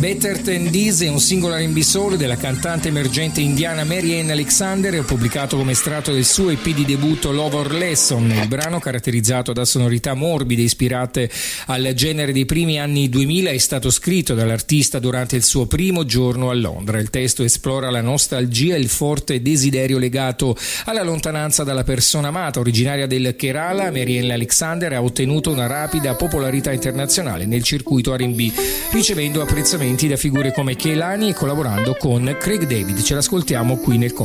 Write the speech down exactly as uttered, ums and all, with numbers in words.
Better Than This è un singolo R and B soul della cantante emergente indiana Marianne Alexander, pubblicato come estratto del suo E P di debutto Love or Lesson. Il brano, caratterizzato da sonorità morbide ispirate al genere dei primi anni duemila, è stato scritto dall'artista durante il suo primo giorno a Londra. Il testo esplora la nostalgia e il forte desiderio legato alla lontananza dalla persona amata. Originaria del Kerala, Marianne Alexander ha ottenuto una rapida popolarità internazionale nel circuito R and B, ricevendo apprezzamenti da figure come Kehlani e collaborando con Craig David. Ce l'ascoltiamo qui nel